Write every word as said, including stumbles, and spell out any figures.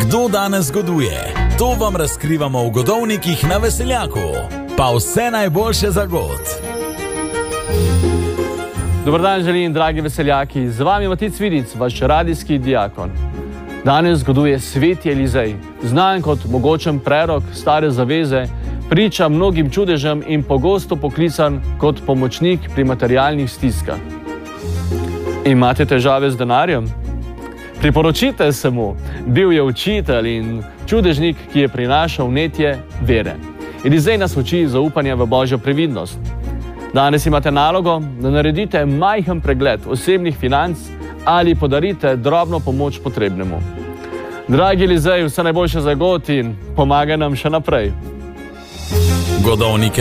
Kdo danes goduje? To vam razkrivamo v Godovnikih na Veseljaku. Pa vse najboljše za god. Dobar dan želim, dragi veseljaki. Z vami Matic Vidic, vaš radijski diakon. Danes goduje Sveti Elizej, znan kot mogočen prerok stare zaveze, priča mnogim čudežem in pogosto poklican kot pomočnik pri materialnih stiskah. Imate težave z denarjem? Priporočite se mu. Bil je učitelj in čudežnik, ki je prinašal vnetje vere. Elizej nas uči zaupanja v Božjo previdnost. Danes imate nalogo, da naredite majhen pregled osebnih financ ali podarite drobno pomoč potrebnemu. Dragi Elizej, vse najboljše za god in pomagaj nam še naprej. Godovnike